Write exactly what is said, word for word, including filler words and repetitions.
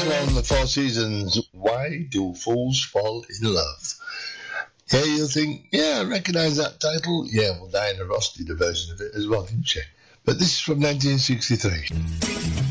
one, The Four Seasons, Why Do Fools Fall in Love? Yeah, you'll think, yeah, I recognise that title. Yeah, well, Diana Ross did a version of it as well, didn't she? But this is from nineteen sixty-three.